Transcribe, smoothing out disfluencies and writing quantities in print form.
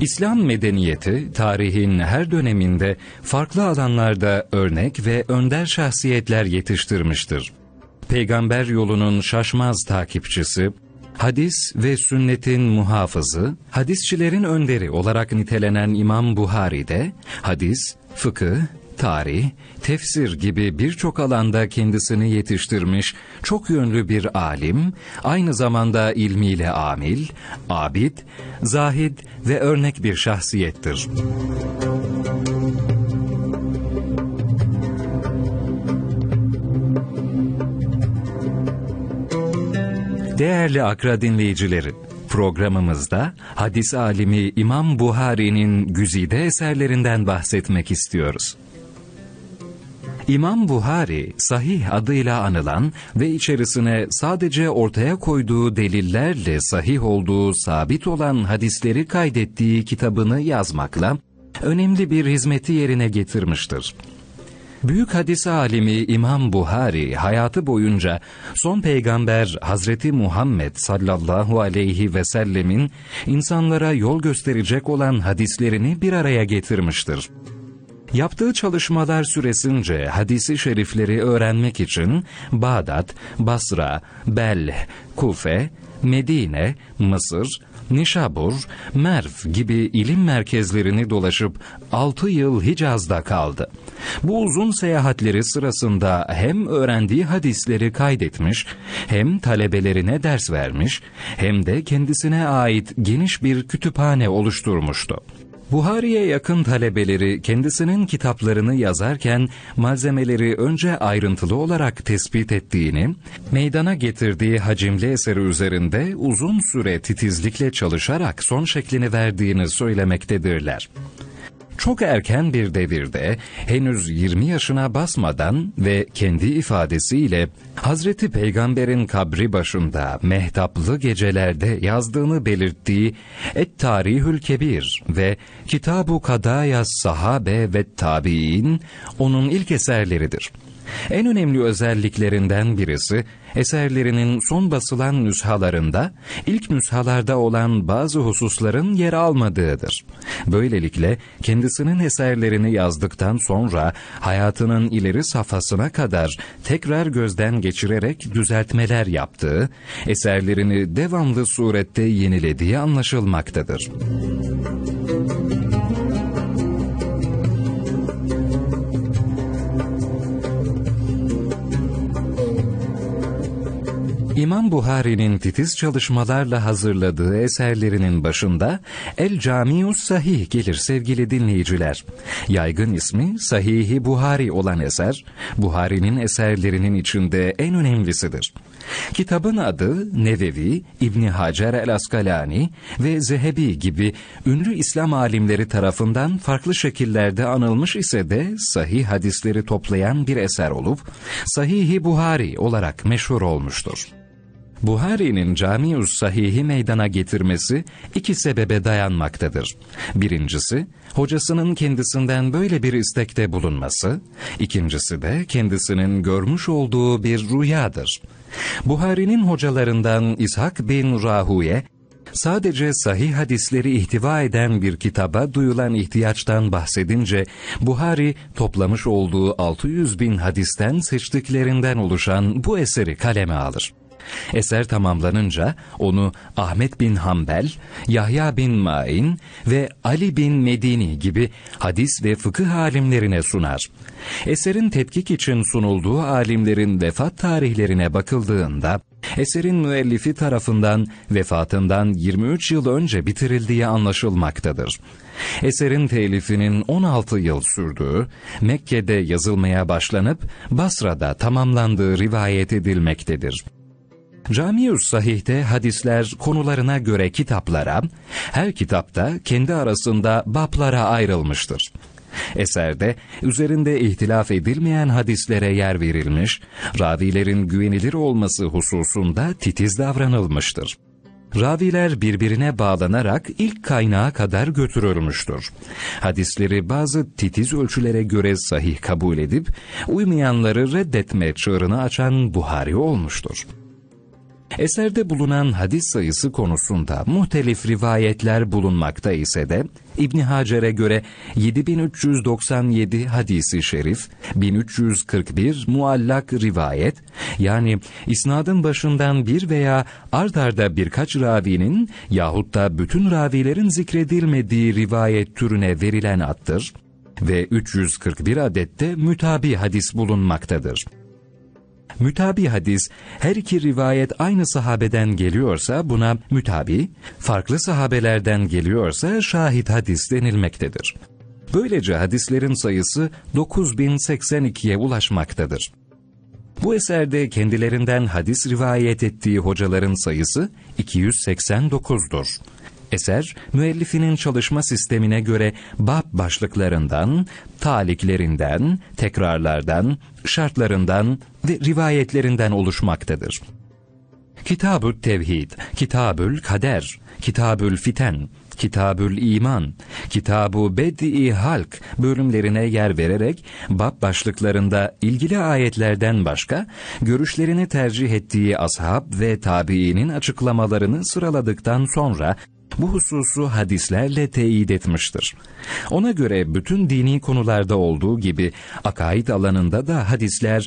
İslam medeniyeti, tarihin her döneminde farklı alanlarda örnek ve önder şahsiyetler yetiştirmiştir. Peygamber yolunun şaşmaz takipçisi, hadis ve sünnetin muhafızı, hadisçilerin önderi olarak nitelenen İmam Buhari de, hadis, fıkıh, tarih, tefsir gibi birçok alanda kendisini yetiştirmiş çok yönlü bir alim, aynı zamanda ilmiyle amil, abid, zahid ve örnek bir şahsiyettir. Değerli Akra dinleyicileri, programımızda hadis alimi İmam Buhari'nin güzide eserlerinden bahsetmek istiyoruz. İmam Buhari, Sahih adıyla anılan ve içerisine sadece ortaya koyduğu delillerle sahih olduğu sabit olan hadisleri kaydettiği kitabını yazmakla önemli bir hizmeti yerine getirmiştir. Büyük hadis alimi İmam Buhari hayatı boyunca son peygamber Hazreti Muhammed sallallahu aleyhi ve sellemin insanlara yol gösterecek olan hadislerini bir araya getirmiştir. Yaptığı çalışmalar süresince hadisi şerifleri öğrenmek için Bağdat, Basra, Belh, Kufe, Medine, Mısır, Nişabur, Merv gibi ilim merkezlerini dolaşıp 6 yıl Hicaz'da kaldı. Bu uzun seyahatleri sırasında hem öğrendiği hadisleri kaydetmiş, hem talebelerine ders vermiş, hem de kendisine ait geniş bir kütüphane oluşturmuştu. Buhari'ye yakın talebeleri kendisinin kitaplarını yazarken malzemeleri önce ayrıntılı olarak tespit ettiğini, meydana getirdiği hacimli eseri üzerinde uzun süre titizlikle çalışarak son şeklini verdiğini söylemektedirler. Çok erken bir devirde, henüz 20 yaşına basmadan ve kendi ifadesiyle Hazreti Peygamber'in kabri başında mehtaplı gecelerde yazdığını belirttiği Et-Tarihül Kebir ve Kitab-ı Kadayas Sahabe ve Tabi'in onun ilk eserleridir. En önemli özelliklerinden birisi, eserlerinin son basılan nüshalarında, ilk nüshalarda olan bazı hususların yer almadığıdır. Böylelikle kendisinin eserlerini yazdıktan sonra hayatının ileri safhasına kadar tekrar gözden geçirerek düzeltmeler yaptığı, eserlerini devamlı surette yenilediği anlaşılmaktadır. İmam Buhari'nin titiz çalışmalarla hazırladığı eserlerinin başında El-Camius Sahih gelir sevgili dinleyiciler. Yaygın ismi Sahih-i Buhari olan eser, Buhari'nin eserlerinin içinde en önemlisidir. Kitabın adı Nevevi, İbn Hacer el-Askalani ve Zehebi gibi ünlü İslam alimleri tarafından farklı şekillerde anılmış ise de sahih hadisleri toplayan bir eser olup Sahih-i Buhari olarak meşhur olmuştur. Buhari'nin Camius Sahih'i meydana getirmesi iki sebebe dayanmaktadır. Birincisi, hocasının kendisinden böyle bir istekte bulunması, ikincisi de kendisinin görmüş olduğu bir rüyadır. Buhari'nin hocalarından İshak bin Rahuye, sadece sahih hadisleri ihtiva eden bir kitaba duyulan ihtiyaçtan bahsedince, Buhari toplamış olduğu 600 bin hadisten seçtiklerinden oluşan bu eseri kaleme alır. Eser tamamlanınca onu Ahmet bin Hanbel, Yahya bin Ma'in ve Ali bin Medini gibi hadis ve fıkıh alimlerine sunar. Eserin tetkik için sunulduğu alimlerin vefat tarihlerine bakıldığında, eserin müellifi tarafından vefatından 23 yıl önce bitirildiği anlaşılmaktadır. Eserin telifinin 16 yıl sürdüğü, Mekke'de yazılmaya başlanıp Basra'da tamamlandığı rivayet edilmektedir. Camius Sahih'te hadisler konularına göre kitaplara, her kitapta kendi arasında bablara ayrılmıştır. Eserde üzerinde ihtilaf edilmeyen hadislere yer verilmiş, ravilerin güvenilir olması hususunda titiz davranılmıştır. Raviler birbirine bağlanarak ilk kaynağa kadar götürülmüştür. Hadisleri bazı titiz ölçülere göre sahih kabul edip, uymayanları reddetme çığırını açan Buhari olmuştur. Eserde bulunan hadis sayısı konusunda muhtelif rivayetler bulunmakta ise de İbn Hacer'e göre 7397 hadisi şerif, 1341 muallak rivayet, yani isnadın başından bir veya ard arda birkaç ravinin yahut da bütün ravilerin zikredilmediği rivayet türüne verilen addır ve 341 adette mütabi hadis bulunmaktadır. Mütabi hadis, her iki rivayet aynı sahabeden geliyorsa buna mütabi, farklı sahabelerden geliyorsa şahit hadis denilmektedir. Böylece hadislerin sayısı 9082'ye ulaşmaktadır. Bu eserde kendilerinden hadis rivayet ettiği hocaların sayısı 289'dur. Eser, müellifinin çalışma sistemine göre bab başlıklarından, taliklerinden, tekrarlardan, şartlarından ve rivayetlerinden oluşmaktadır. Kitab-ı Tevhid, Kitab-ül Kader, Kitab-ül Fiten, Kitab-ül İman, Kitab-ı Bedi-i Halk bölümlerine yer vererek bab başlıklarında ilgili ayetlerden başka görüşlerini tercih ettiği ashab ve tabiinin açıklamalarını sıraladıktan sonra bu hususu hadislerle teyit etmiştir. Ona göre bütün dini konularda olduğu gibi akaid alanında da hadisler